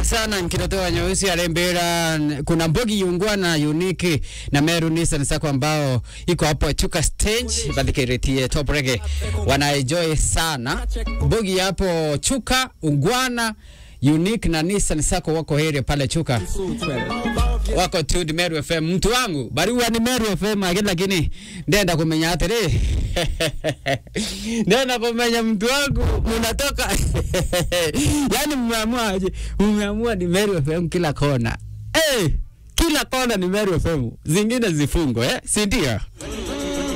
sana nikitotoa nyeusi alembera kuna Mbogi Ungwana Unique na Meru Nissan Sacco ambao iko hapo Chuka stage badikeretie top reggae wanaenjoy sana. Mbogi hapo Chuka Ungwana Unique na Nissan Sacco wako here pale Chuka. Wako to Meru FM mtu wangu barua ni Meru FM lakini ndenda kumenya atere ndenda kumenya mtu wangu unatoka yani mmeamua ni Meru FM kila kona kila kona ni Meru FM zingine zifungwe si ndio